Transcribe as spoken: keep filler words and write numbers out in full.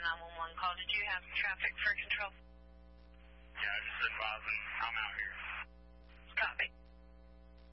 nine one one call. Did you have traffic for control? Yeah, I just